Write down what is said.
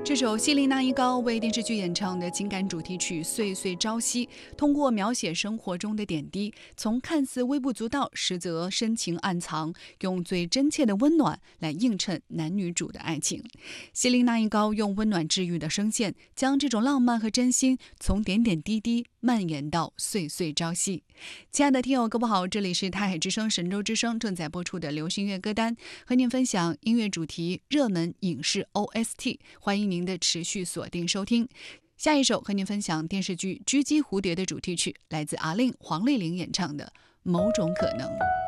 这首希林娜依高为电视剧演唱的情感主题曲《岁岁朝夕》，通过描写生活中的点滴，从看似微不足道，实则深情暗藏，用最真切的温暖来映衬男女主的爱情。希林娜依高用温暖治愈的声线，将这种浪漫和真心从点点滴滴蔓延到岁岁朝夕。亲爱的听友，各位好，这里是泰海之声神州之声正在播出的流行乐歌单，和您分享音乐主题、热门影视 OST， 欢迎您的持续锁定收听。下一首和您分享电视剧《狙击蝴蝶》的主题曲，来自阿令黄丽玲演唱的《某种可能》。